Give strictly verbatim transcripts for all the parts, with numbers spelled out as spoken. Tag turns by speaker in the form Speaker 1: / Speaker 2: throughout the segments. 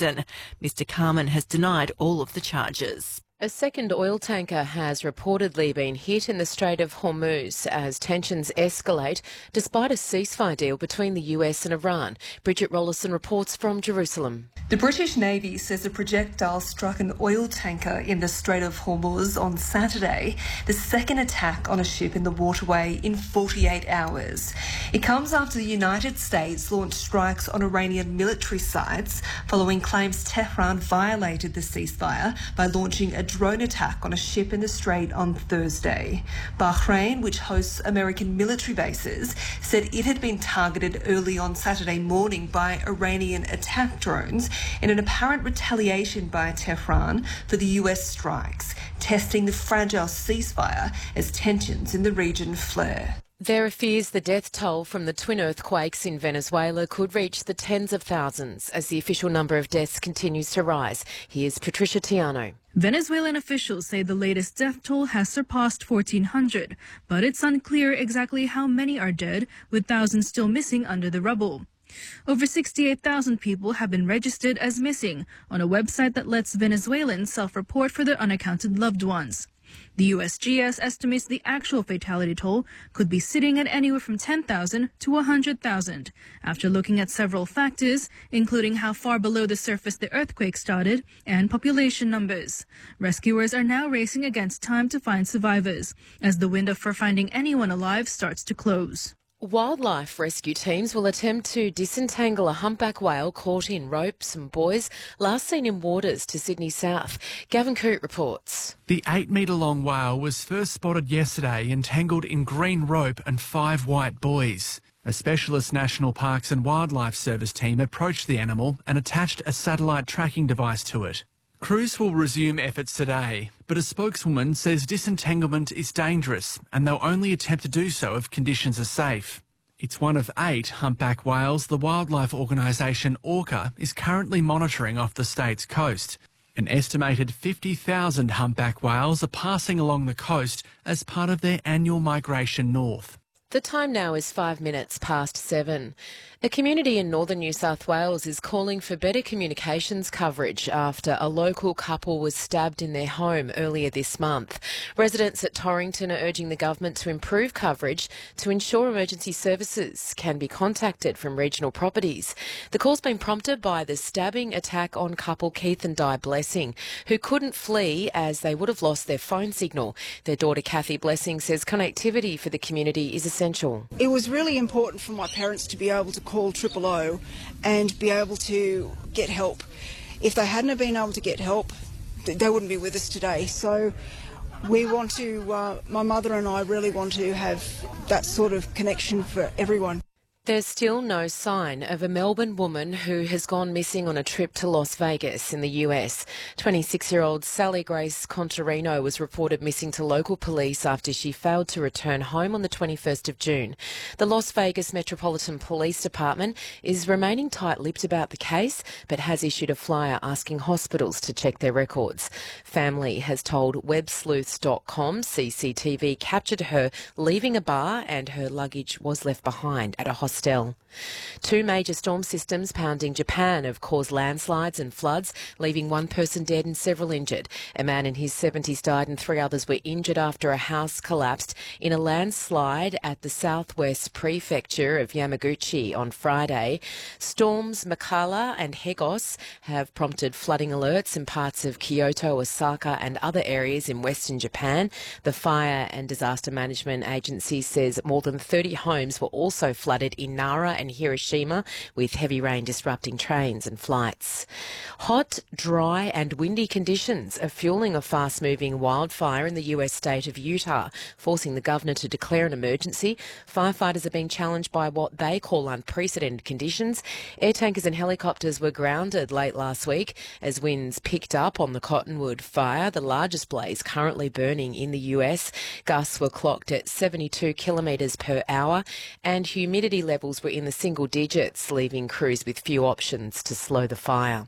Speaker 1: prison. Mister Carmen has denied all of the charges.
Speaker 2: A second oil tanker has reportedly been hit in the Strait of Hormuz as tensions escalate despite a ceasefire deal between the U S and Iran. Bridget Rollison reports from Jerusalem.
Speaker 3: The British Navy says a projectile struck an oil tanker in the Strait of Hormuz on Saturday, the second attack on a ship in the waterway in forty-eight hours. It comes after the United States launched strikes on Iranian military sites following claims Tehran violated the ceasefire by launching a drone attack on a ship in the strait on Thursday. Bahrain, which hosts American military bases, said it had been targeted early on Saturday morning by Iranian attack drones in an apparent retaliation by Tehran for the U S strikes, testing the fragile ceasefire as tensions in the region flare.
Speaker 2: There are fears the death toll from the twin earthquakes in Venezuela could reach the tens of thousands as the official number of deaths continues to rise. Here's Patricia Tiano.
Speaker 4: Venezuelan officials say the latest death toll has surpassed fourteen hundred, but it's unclear exactly how many are dead, with thousands still missing under the rubble. Over sixty-eight thousand people have been registered as missing on a website that lets Venezuelans self-report for their unaccounted loved ones. The U S G S estimates the actual fatality toll could be sitting at anywhere from ten thousand to one hundred thousand, after looking at several factors, including how far below the surface the earthquake started and population numbers. Rescuers are now racing against time to find survivors, as the window for finding anyone alive starts to close.
Speaker 2: Wildlife rescue teams will attempt to disentangle a humpback whale caught in ropes and buoys, last seen in waters to Sydney South. Gavin Coote reports.
Speaker 5: The eight-metre-long whale was first spotted yesterday entangled in green rope and five white buoys. A specialist National Parks and Wildlife Service team approached the animal and attached a satellite tracking device to it. Crews will resume efforts today, but a spokeswoman says disentanglement is dangerous and they'll only attempt to do so if conditions are safe. It's one of eight humpback whales the wildlife organisation Orca is currently monitoring off the state's coast. An estimated fifty thousand humpback whales are passing along the coast as part of their annual migration north.
Speaker 2: The time now is five minutes past seven. A community in northern New South Wales is calling for better communications coverage after a local couple was stabbed in their home earlier this month. Residents at Torrington are urging the government to improve coverage to ensure emergency services can be contacted from regional properties. The call's been prompted by the stabbing attack on couple Keith and Di Blessing, who couldn't flee as they would have lost their phone signal. Their daughter Kathy Blessing says connectivity for the community is essential.
Speaker 6: It was really important for my parents to be able to call Triple O and be able to get help. If they hadn't have been able to get help, they wouldn't be with us today. So we want to, uh, my mother and I really want to have that sort of connection for everyone.
Speaker 2: There's still no sign of a Melbourne woman who has gone missing on a trip to Las Vegas in the U S. twenty-six-year-old Sally Grace Contarino was reported missing to local police after she failed to return home on the twenty-first of June. The Las Vegas Metropolitan Police Department is remaining tight-lipped about the case, but has issued a flyer asking hospitals to check their records. Family has told web sleuths dot com C C T V captured her leaving a bar and her luggage was left behind at a hospital. Hostel. Two major storm systems pounding Japan have caused landslides and floods, leaving one person dead and several injured. A man in his seventies died and three others were injured after a house collapsed in a landslide at the southwest prefecture of Yamaguchi on Friday. Storms Makala and Hegos have prompted flooding alerts in parts of Kyoto, Osaka and other areas in western Japan. The Fire and Disaster Management Agency says more than thirty homes were also flooded in Nara and Hiroshima, with heavy rain disrupting trains and flights. Hot, dry and windy conditions are fueling a fast-moving wildfire in the U S state of Utah, forcing the governor to declare an emergency. Firefighters are being challenged by what they call unprecedented conditions. Air tankers and helicopters were grounded late last week as winds picked up on the Cottonwood fire, the largest blaze currently burning in the U S. Gusts were clocked at seventy-two kilometres per hour and humidity levels were in the single digits, leaving crews with few options to slow the fire.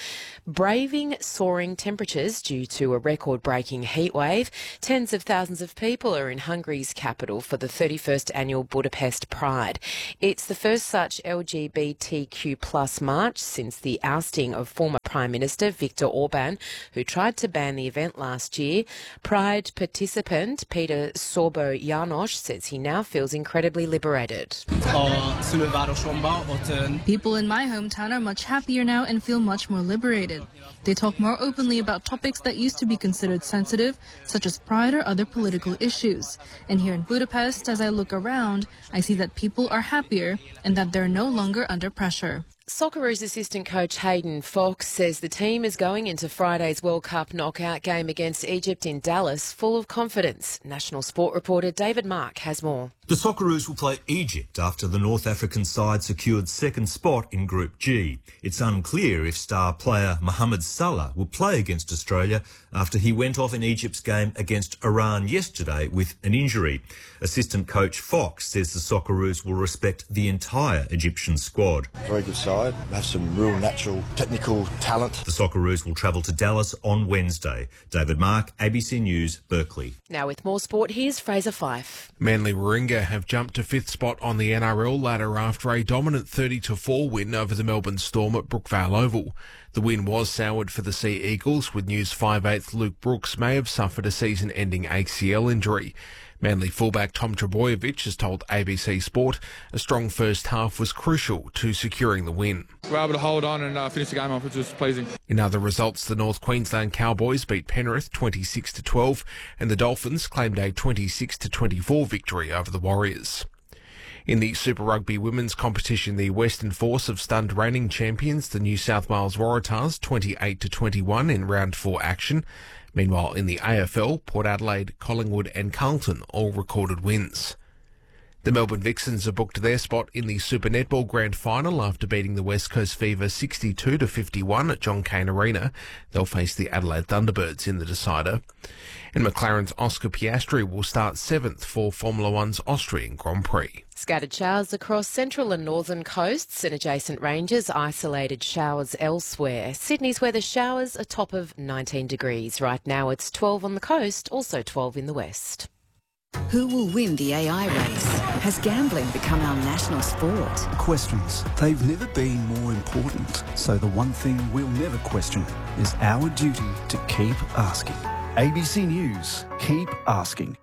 Speaker 2: Braving soaring temperatures due to a record-breaking heatwave, tens of thousands of people are in Hungary's capital for the thirty-first annual Budapest Pride. It's the first such L G B T Q plus march since the ousting of former Prime Minister Viktor Orban, who tried to ban the event last year. Pride participant Peter Sorbo Janosch says he now feels incredibly liberated.
Speaker 4: People in my hometown are much happier now and feel much more liberated. They talk more openly about topics that used to be considered sensitive, such as pride or other political issues. And here in Budapest, as I look around, I see that people are happier and that they're no longer under pressure.
Speaker 2: Socceroos assistant coach Hayden Fox says the team is going into Friday's World Cup knockout game against Egypt in Dallas full of confidence. National Sport reporter David Mark has more.
Speaker 7: The Socceroos will play Egypt after the North African side secured second spot in Group G. It's unclear if star player Mohamed Salah will play against Australia after he went off in Egypt's game against Iran yesterday with an injury. Assistant coach Fox says the Socceroos will respect the entire Egyptian squad.
Speaker 8: Very good side, have some real natural technical talent.
Speaker 7: The Socceroos will travel to Dallas on Wednesday. David Mark, A B C News, Berkeley.
Speaker 2: Now with more sport, here's Fraser Fife.
Speaker 9: Manly Warringah have jumped to fifth spot on the N R L ladder after a dominant thirty to four win over the Melbourne Storm at Brookvale Oval. The win was soured for the Sea Eagles, with News five eighth Luke Brooks may have suffered a season-ending A C L injury. Manly fullback Tom Trbojevic has told A B C Sport a strong first half was crucial to securing the win.
Speaker 10: We were able to hold on and uh, finish the game off, which was pleasing.
Speaker 9: In other results, the North Queensland Cowboys beat Penrith twenty-six to twelve and the Dolphins claimed a twenty-six to twenty-four victory over the Warriors. In the Super Rugby women's competition, the Western Force have stunned reigning champions, the New South Wales Waratahs, twenty-eight to twenty-one in round four action. Meanwhile, in the A F L, Port Adelaide, Collingwood and Carlton all recorded wins. The Melbourne Vixens have booked their spot in the Super Netball Grand Final after beating the West Coast Fever sixty-two to fifty-one at John Cain Arena. They'll face the Adelaide Thunderbirds in the decider. And McLaren's Oscar Piastri will start seventh for Formula One's Austrian Grand Prix.
Speaker 2: Scattered showers across central and northern coasts and adjacent ranges, isolated showers elsewhere. Sydney's weather showers, a top of nineteen degrees. Right now it's twelve on the coast, also twelve in the west.
Speaker 11: Who will win the A I race? Has gambling become our national sport?
Speaker 12: Questions. They've never been more important. So the one thing we'll never question is our duty to keep asking. A B C News. Keep asking.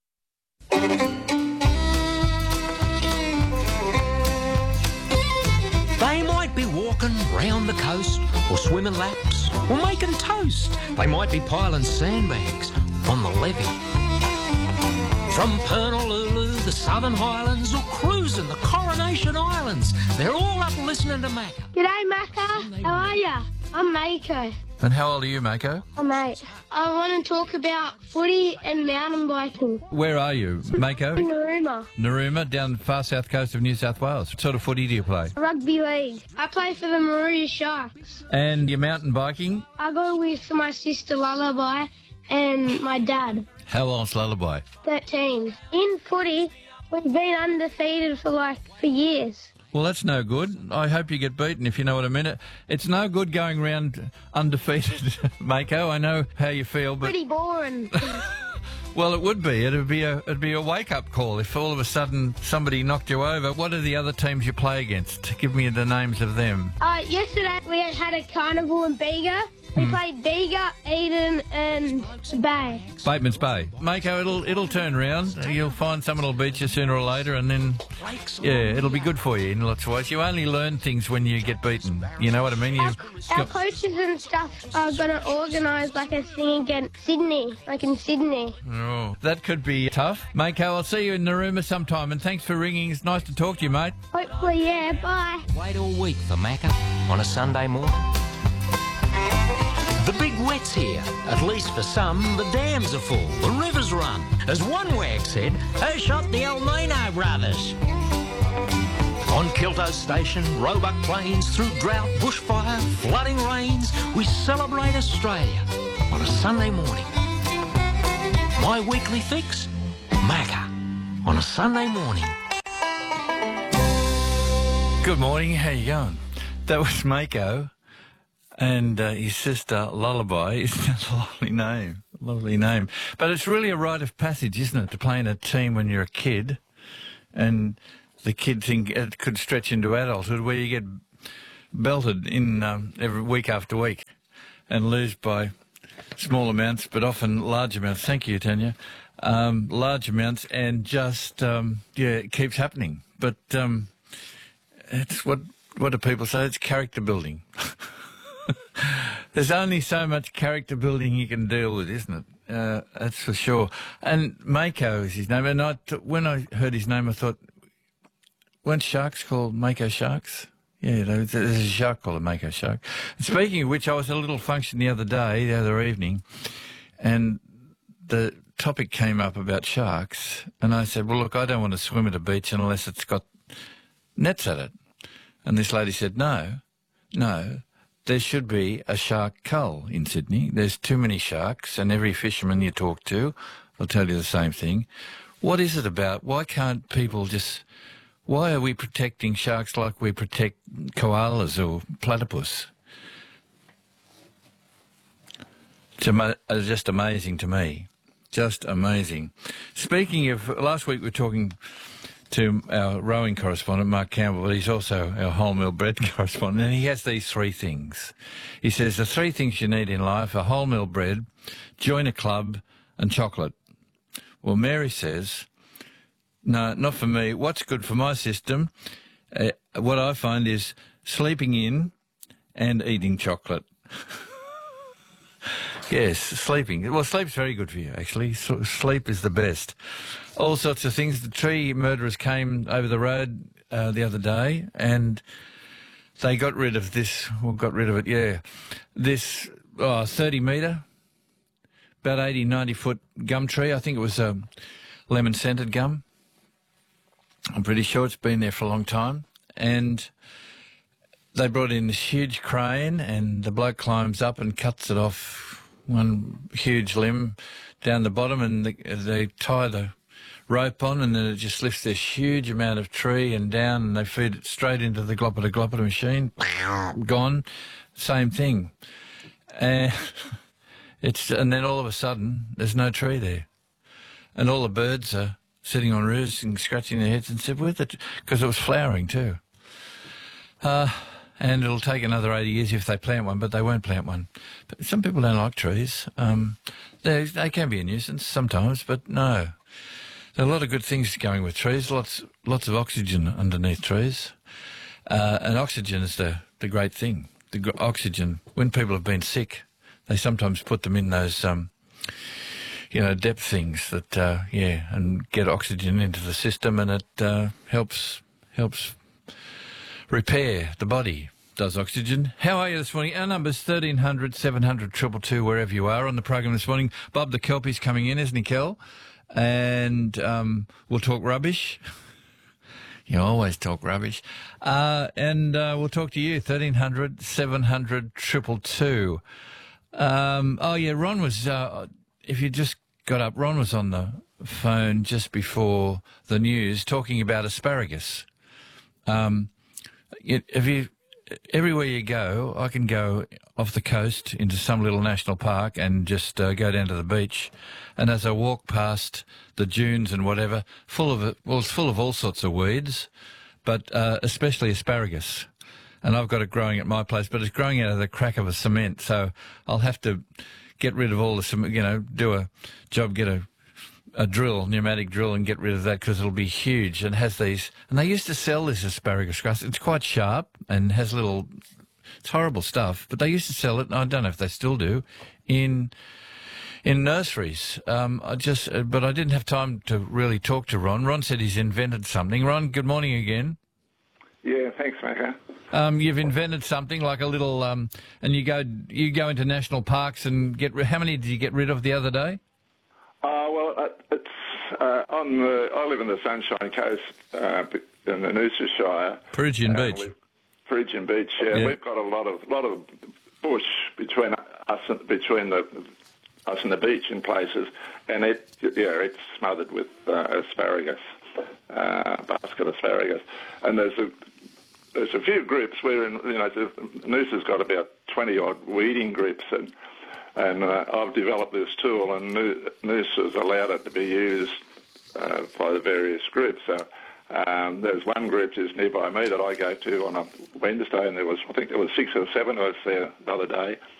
Speaker 13: They might be walking round the coast or swimming laps or making toast. They might be piling sandbags on the levee. From Pernalulu, the Southern Highlands, or cruising the Coronation Islands, they're all up listening to Macca.
Speaker 14: G'day, Macca. How are ya? I'm Mako.
Speaker 15: And how old are you, Mako?
Speaker 14: I'm eight. I want to talk about footy and mountain biking.
Speaker 15: Where are you, Mako?
Speaker 14: In Narooma.
Speaker 15: Narooma, down the far south coast of New South Wales. What sort of footy do you play?
Speaker 14: Rugby league. I play for the Moruya Sharks.
Speaker 15: And your mountain biking?
Speaker 14: I go with my sister Lullaby and my dad.
Speaker 15: How old's Lullaby?
Speaker 14: thirteen. In footy, we've been undefeated for like, for years.
Speaker 15: Well, that's no good. I hope you get beaten, if you know what I mean. It's no good going around undefeated, Mako. I know how you feel, but...
Speaker 14: Pretty boring.
Speaker 15: Well, it would be. It'd be a it'd be a wake-up call if all of a sudden somebody knocked you over. What are the other teams you play against? Give me the names of them.
Speaker 14: Uh, yesterday we had a carnival in Bega. We hmm. played Bega, Eden and Bay.
Speaker 15: Bateman's Bay. Mako, it'll it'll turn round. You'll find someone will beat you sooner or later, and then, yeah, it'll be good for you in lots of ways. You only learn things when you get beaten. You know what I mean? You,
Speaker 14: our, our coaches and stuff are going to organise like a thing against Sydney, like in Sydney.
Speaker 15: Oh, that could be tough. Mako, I'll see you in Narooma sometime, and thanks for ringing. It's nice to talk to you, mate.
Speaker 14: Hopefully, yeah. Bye.
Speaker 13: Wait all week for Macca on a Sunday morning. The big wet's here. At least for some, the dams are full, the rivers run. As one wag said, who shot the El Nino brothers? On Kilto Station, Roebuck Plains, through drought, bushfire, flooding rains, we celebrate Australia on a Sunday morning. My weekly fix, Macca, on a Sunday morning.
Speaker 15: Good morning, how you going? That was Mako. And uh, his sister, Lullaby, is a lovely name, lovely name. But it's really a rite of passage, isn't it, to play in a team when you're a kid, and the kid thing it could stretch into adulthood, where you get belted in um, every week after week and lose by small amounts, but often large amounts. Thank you, Tanya. Um, large amounts, and just, um, yeah, it keeps happening. But um, it's what, what do people say? It's character building. There's only so much character building you can deal with, isn't it? Uh, that's for sure. And Mako is his name. And I t- when I heard his name, I thought, weren't sharks called Mako sharks? Yeah, there's a shark called a Mako shark. And speaking of which, I was at a little function the other day, the other evening, and the topic came up about sharks. And I said, well, look, I don't want to swim at a beach unless it's got nets at it. And this lady said, no, no. There should be a shark cull in Sydney. There's too many sharks, and every fisherman you talk to will tell you the same thing. What is it about? Why can't people just... Why are we protecting sharks like we protect koalas or platypus? It's ama- it's just amazing to me. Just amazing. Speaking of... Last week we were talking to our rowing correspondent, Mark Campbell, but he's also our wholemeal bread correspondent, and he has these three things. He says the three things you need in life are wholemeal bread, join a club, and chocolate. Well, Mary says, no, not for me. What's good for my system, uh, what I find is sleeping in and eating chocolate. Yes, sleeping. Well, sleep's very good for you, actually. So sleep is the best. All sorts of things. The tree murderers came over the road uh, the other day, and they got rid of this, well, got rid of it, yeah, this oh, thirty metre, about eighty, ninety foot gum tree. I think it was a lemon-scented gum. I'm pretty sure it's been there for a long time. And they brought in this huge crane, and the bloke climbs up and cuts it off one huge limb down the bottom, and they, they tie the rope on, and then it just lifts this huge amount of tree and down, and they feed it straight into the glopita glopita machine. Gone. Same thing. And it's and then all of a sudden there's no tree there, and all the birds are sitting on roosts and scratching their heads and said, "Where's the?" Because it was flowering too. Uh, and it'll take another eighty years if they plant one, but they won't plant one. But some people don't like trees. Um, they they can be a nuisance sometimes, but no. There are a lot of good things going with trees. Lots lots of oxygen underneath trees, uh, and oxygen is the the great thing. The gr- oxygen. When people have been sick, they sometimes put them in those um, you know, depth things that uh, yeah, and get oxygen into the system, and it uh, helps helps. repair the body, does oxygen. How are you this morning? Our number's thirteen hundred, seven hundred, two two two, wherever you are. On the program this morning, Bob the Kelpie's coming in, isn't he, Kel? And um, we'll talk rubbish. You always talk rubbish. Uh, and uh, we'll talk to you, thirteen hundred, seven hundred, two two two. Um, oh, yeah, Ron was, uh, if you just got up, Ron was on the phone just before the news talking about asparagus. Um... If you, everywhere you go, I can go off the coast into some little national park and just uh, go down to the beach. And as I walk past the dunes and whatever, full of it, well, it's full of all sorts of weeds, but uh, especially asparagus. And I've got it growing at my place, but it's growing out of the crack of a cement. So I'll have to get rid of all the cement, you know, do a job, get a a drill, pneumatic drill, and get rid of that because it'll be huge and has these. And they used to sell this asparagus grass. It's quite sharp and has little. It's horrible stuff, but they used to sell it. I don't know if they still do, in in nurseries. Um, I just, but I didn't have time to really talk to Ron. Ron said he's invented something. Ron, good morning again.
Speaker 16: Yeah, thanks, Macca.
Speaker 15: Um, you've invented something like a little, um, and you go you go into national parks and get. How many did you get rid of the other day?
Speaker 16: Uh, well, uh, it's uh, on the. I live in the Sunshine Coast uh, in the Noosa Shire.
Speaker 15: Peregian
Speaker 16: uh,
Speaker 15: Beach.
Speaker 16: Peregian Beach. Yeah,
Speaker 15: yeah,
Speaker 16: we've got a lot of lot of bush between us and between the us and the beach in places, and it yeah it's smothered with uh, asparagus, uh, basket asparagus, and there's a. There's a few groups where, in, you know, Noosa's got about twenty odd weeding groups, and. And uh, I've developed this tool, and Noosa's allowed it to be used uh, by the various groups. So Um, there's one group just nearby me that I go to on a Wednesday, and there was, I think there was six or seven of us there the other day,